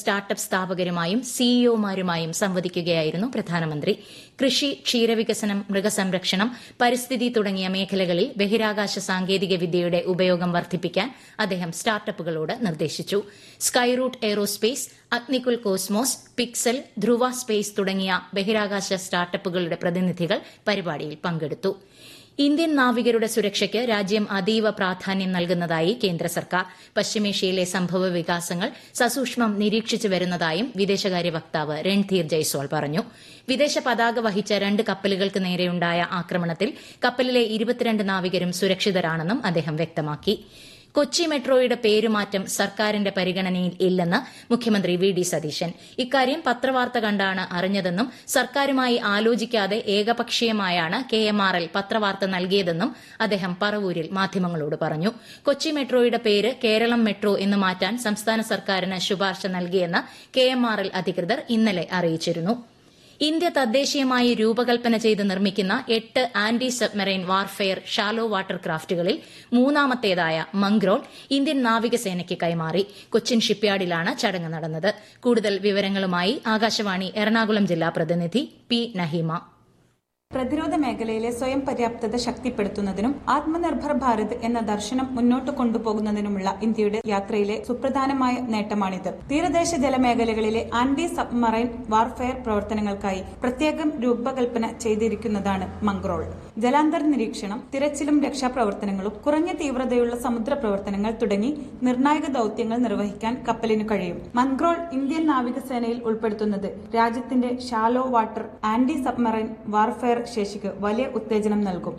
Startup സ്ഥാപകരുമായും സിഇഒമാരുമായും സംവദിക്കുകയായിരുന്നു പ്രധാനമന്ത്രി. കൃഷി, ക്ഷീരവികസനം, മൃഗസംരക്ഷണം, പരിസ്ഥിതി തുടങ്ങിയ മേഖലകളിൽ ബഹിരാകാശ സാങ്കേതിക വിദ്യയുടെ ഉപയോഗം വർദ്ധിപ്പിക്കാൻ അദ്ദേഹം സ്റ്റാർട്ടപ്പുകളോട് നിർദ്ദേശിച്ചു. Skyroot aerospace, Agnikul cosmos, pixel, ധ്രുവ സ്പേസ് തുടങ്ങിയ ബഹിരാകാശ സ്റ്റാർട്ടപ്പുകളുടെ പ്രതിനിധികൾ പരിപാടിയിൽ പങ്കെടുത്തു. ഇന്ത്യൻ നാവികരുടെ സുരക്ഷയ്ക്ക് രാജ്യം അതീവ പ്രാധാന്യം നൽകുന്നതായി കേന്ദ്ര സർക്കാർ. പശ്ചിമേഷ്യയിലെ സംഭവ വികാസങ്ങൾ സസൂക്ഷ്മം നിരീക്ഷിച്ചു വരുന്നതായും വിദേശകാര്യ വക്താവ് രൺധീർ ജയ്സ്വാൾ പറഞ്ഞു. വിദേശ പതാക വഹിച്ച 2 കപ്പലുകൾക്ക് നേരെയുണ്ടായ ആക്രമണത്തിൽ കപ്പലിലെ 22 നാവികരും സുരക്ഷിതരാണെന്നും അദ്ദേഹം വ്യക്തമാക്കി. കൊച്ചി മെട്രോയുടെ പേരുമാറ്റം സർക്കാരിന്റെ പരിഗണനയിൽ ഇല്ലെന്ന് മുഖ്യമന്ത്രി വി.ഡി. സതീശൻ. ഇക്കാര്യം പത്രവാർത്ത കണ്ടാണ് അറിഞ്ഞതെന്നും സർക്കാരുമായി ആലോചിക്കാതെ ഏകപക്ഷീയമായാണ് KMRL പത്രവാർത്ത നൽകിയതെന്നും അദ്ദേഹം പറവൂരിൽ മാധ്യമങ്ങളോട് പറഞ്ഞു. കൊച്ചി മെട്രോയുടെ പേര് കേരളം മെട്രോ എന്ന് മാറ്റാൻ സംസ്ഥാന സർക്കാരിന് ശുപാർശ നൽകിയെന്ന് KMRL അധികൃതർ ഇന്നലെ അറിയിച്ചിരുന്നു. ഇന്ത്യ തദ്ദേശീയമായി രൂപകൽപ്പന ചെയ്ത് നിർമ്മിക്കുന്ന 8 anti submarine warfare shallow water ക്രാഫ്റ്റുകളിൽ മൂന്നാമത്തേതായ Mangrol Indian നാവികസേനയ്ക്ക് കൈമാറി. കൊച്ചിൻ ഷിപ്പ്യാർഡിലാണ് ചടങ്ങ് നടന്നത്. കൂടുതൽ വിവരങ്ങളുമായി ആകാശവാണി എറണാകുളം ജില്ലാ പ്രതിനിധി പി. നഹീമ. പ്രതിരോധ മേഖലയിലെ സ്വയം പര്യാപ്തത ശക്തിപ്പെടുത്തുന്നതിനും ആത്മനിർഭർ ഭാരത് എന്ന ദർശനം മുന്നോട്ട് കൊണ്ടുപോകുന്നതിനുമുള്ള ഇന്ത്യയുടെ യാത്രയിലെ സുപ്രധാനമായ നേട്ടമാണിത്. തീരദേശ ജലമേഖലകളിലെ ആന്റി സബ്മറൈൻ വാർഫെയർ പ്രവർത്തനങ്ങൾക്കായി പ്രത്യേകം രൂപകൽപ്പന ചെയ്തിരിക്കുന്നതാണ് മംഗ്രോൾ. ജലാന്തർ നിരീക്ഷണം, തിരച്ചിലും രക്ഷാപ്രവർത്തനങ്ങളും കുറഞ്ഞ തീവ്രതയുള്ള സമുദ്ര പ്രവർത്തനങ്ങൾ തുടങ്ങി നിർണായക ദൌത്യങ്ങൾ നിർവഹിക്കാൻ കപ്പലിന് കഴിയും. മംഗ്രോൾ ഇന്ത്യൻ നാവികസേനയിൽ ഉൾപ്പെടുത്തുന്നത് രാജ്യത്തിന്റെ shallow water anti submarine warfare ശേഷിക്ക് വലിയ ഉത്തേജനം നൽകും.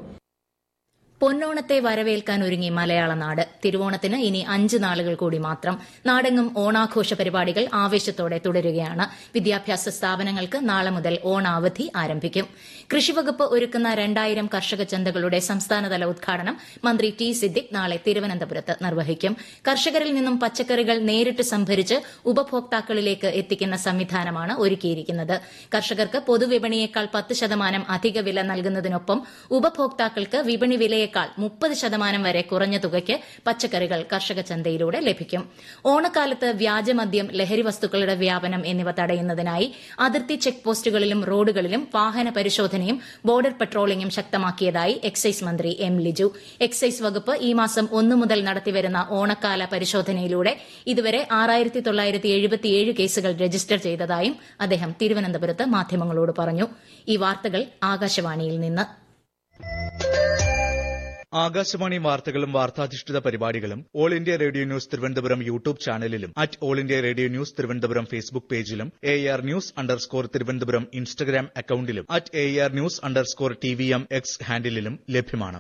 പൊന്നോണത്തെ വരവേൽക്കാൻ ഒരുങ്ങി മലയാള നാട്. തിരുവോണത്തിന് ഇനി 5 നാളുകൾ കൂടി മാത്രം. നാടെങ്ങും ഓണാഘോഷ പരിപാടികൾ ആവേശത്തോടെ തുടരുകയാണ്. വിദ്യാഭ്യാസ സ്ഥാപനങ്ങൾക്ക് നാളെ മുതൽ ഓണാവധി ആരംഭിക്കും. കൃഷിവകുപ്പ് ഒരുക്കുന്ന 2000 കർഷക ചന്തകളുടെ സംസ്ഥാനതല ഉദ്ഘാടനം മന്ത്രി ടി സിദ്ദിഖ് നാളെ തിരുവനന്തപുരത്ത് നിർവഹിക്കും. കർഷകരിൽ നിന്നും പച്ചക്കറികൾ നേരിട്ട് സംഭരിച്ച് ഉപഭോക്താക്കളിലേക്ക് എത്തിക്കുന്ന സംവിധാനമാണ് ഒരുക്കിയിരിക്കുന്നത്. കർഷകർക്ക് പൊതുവിപണിയേക്കാൾ 10% അധിക വില നൽകുന്നതിനൊപ്പം ഉപഭോക്താക്കൾക്ക് വിപണി വിലയെ 30% വരെ കുറഞ്ഞ തുകയ്ക്ക് പച്ചക്കറികൾ കർഷക ചന്തയിലൂടെ ലഭിക്കും. ഓണക്കാലത്ത് വ്യാജമദ്യം, ലഹരി വസ്തുക്കളുടെ വ്യാപനം എന്നിവ തടയുന്നതിനായി അതിർത്തി ചെക്ക് പോസ്റ്റുകളിലും റോഡുകളിലും വാഹന പരിശോധനയും ബോർഡർ പട്രോളിംഗും ശക്തമാക്കിയതായി എക്സൈസ് മന്ത്രി എം ലിജു. എക്സൈസ് വകുപ്പ് ഈ മാസം 1 മുതൽ നടത്തിവരുന്ന ഓണക്കാല പരിശോധനയിലൂടെ ഇതുവരെ 6977 കേസുകൾ രജിസ്റ്റർ ചെയ്തതായും അദ്ദേഹം തിരുവനന്തപുരത്ത് മാധ്യമങ്ങളോട് പറഞ്ഞു. ഈ വാർത്തകൾ ആകാശവാണിയിൽ നിന്ന്. ആകാശവാണി വാർത്തകളും വാർത്താധിഷ്ഠിത പരിപാടികളും all India radio news Thiruvananthapuram YouTube ചാനലിലും all India radio news Thiruvananthapuram Facebook പേജിലും AR News_ തിരുവനന്തപുരം ഇൻസ്റ്റഗ്രാം അക്കൌണ്ടിലും AR News_TVM X ഹാൻഡിലും ലഭ്യമാണ്.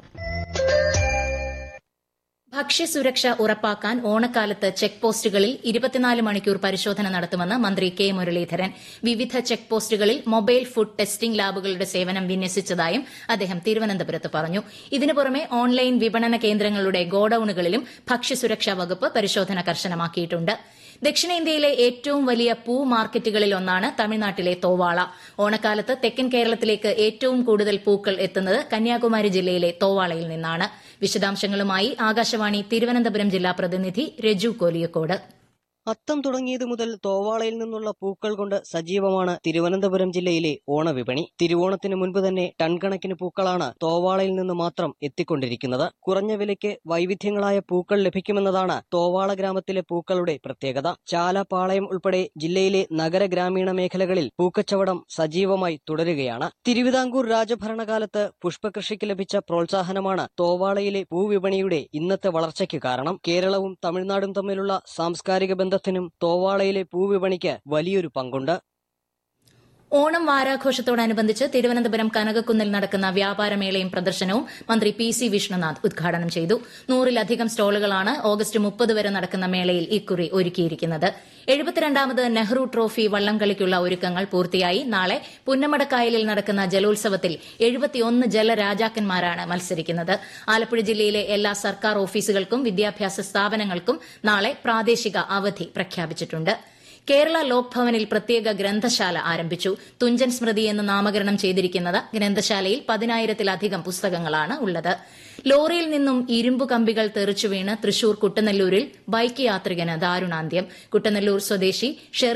ഭക്ഷ്യസുരക്ഷ ഉറപ്പാക്കാൻ ഓണക്കാലത്ത് ചെക്ക് പോസ്റ്റുകളിൽ 24 മണിക്കൂർ പരിശോധന നടത്തുമെന്ന് മന്ത്രി കെ മുരളീധരൻ. വിവിധ ചെക്ക് പോസ്റ്റുകളിൽ മൊബൈൽ ഫുഡ് ടെസ്റ്റിംഗ് ലാബുകളുടെ സേവനം വിന്യസിച്ചതായും അദ്ദേഹം തിരുവനന്തപുരത്ത് പറഞ്ഞു. ഇതിനു പുറമെ ഓൺലൈൻ വിപണന കേന്ദ്രങ്ങളുടെ ഗോഡൌണുകളിലും ഭക്ഷ്യസുരക്ഷാ വകുപ്പ് പരിശോധന കർശനമാക്കിയിട്ടുണ്ട്. ദക്ഷിണേന്ത്യയിലെ ഏറ്റവും വലിയ പൂ മാർക്കറ്റുകളിൽ ഒന്നാണ് തമിഴ്നാട്ടിലെ തോവാള. ഓണക്കാലത്ത് തെക്കൻ കേരളത്തിലേക്ക് ഏറ്റവും കൂടുതൽ പൂക്കൾ എത്തുന്നത് കന്യാകുമാരി ജില്ലയിലെ തോവാളയിൽ നിന്നാണ്. വിശദാംശങ്ങളുമായി ആകാശവാണി തിരുവനന്തപുരം ജില്ലാ പ്രതിനിധി രജു കോലിയക്കോട്. അത്തം തുടങ്ങിയത് മുതൽ തോവാളയിൽ നിന്നുള്ള പൂക്കൾ കൊണ്ട് സജീവമാണ് തിരുവനന്തപുരം ജില്ലയിലെ ഓണവിപണി. തിരുവോണത്തിന് മുൻപ് തന്നെ ടൺ കണക്കിന് പൂക്കളാണ് തോവാളയിൽ നിന്ന് മാത്രം എത്തിക്കൊണ്ടിരിക്കുന്നത്. കുറഞ്ഞ വിലയ്ക്ക് വൈവിധ്യങ്ങളായ പൂക്കൾ ലഭിക്കുമെന്നതാണ് തോവാള ഗ്രാമത്തിലെ പൂക്കളുടെ പ്രത്യേകത. ചാല, പാളയം ഉൾപ്പെടെ ജില്ലയിലെ നഗര ഗ്രാമീണ മേഖലകളിൽ പൂക്കച്ചവടം സജീവമായി തുടരുകയാണ്. തിരുവിതാംകൂർ രാജഭരണകാലത്ത് പുഷ്പകൃഷിക്ക് ലഭിച്ച പ്രോത്സാഹനമാണ് തോവാളയിലെ പൂവിപണിയുടെ ഇന്നത്തെ വളർച്ചയ്ക്ക് കാരണം. കേരളവും തമിഴ്നാടും തമ്മിലുള്ള സാംസ്കാരിക ബന്ധത്തിനും തോവാളയിലെ പൂവിപണിക്ക് വലിയൊരു പങ്കുണ്ട്. ഓണം വാരാഘോഷത്തോടനുബന്ധിച്ച് തിരുവനന്തപുരം കനകക്കുന്നിൽ നടക്കുന്ന വ്യാപാരമേളയും പ്രദർശനവും മന്ത്രി പി.സി. വിഷ്ണുനാഥ് ഉദ്ഘാടനം ചെയ്തു. 100-ലധികം സ്റ്റോളുകളാണ് ഓഗസ്റ്റ് 30 വരെ നടക്കുന്ന മേളയിൽ ഇക്കുറി ഒരുക്കിയിരിക്കുന്നത്. 72ാമത് നെഹ്റു ട്രോഫി വള്ളംകളിക്കുള്ള ഒരുക്കങ്ങൾ പൂർത്തിയായി. നാളെ പുന്നമടക്കായലിൽ നടക്കുന്ന ജലോത്സവത്തിൽ 71 ജലരാജാക്കന്മാരാണ് മത്സരിക്കുന്നത്. ആലപ്പുഴ ജില്ലയിലെ എല്ലാ സർക്കാർ ഓഫീസുകൾക്കും വിദ്യാഭ്യാസ സ്ഥാപനങ്ങൾക്കും നാളെ പ്രാദേശിക അവധി പ്രഖ്യാപിച്ചിട്ടുണ്ട്. കേരള ലോക് ഭവനിൽ പ്രത്യേക ഗ്രന്ഥശാല ആരംഭിച്ചു. തുഞ്ചൻ സ്മൃതി എന്ന് നാമകരണം ചെയ്തിരിക്കുന്നത് ഗ്രന്ഥശാലയിൽ 10,000-ലധികം പുസ്തകങ്ങളാണ് ഉള്ളത്. ലോറിയിൽ നിന്നും ഇരുമ്പു കമ്പികൾ തെറിച്ചു വീണ് തൃശൂർ കുട്ടനെല്ലൂരിൽ ബൈക്ക് യാത്രികന് ദാരുണാന്ത്യം. കുട്ടനെല്ലൂർ സ്വദേശി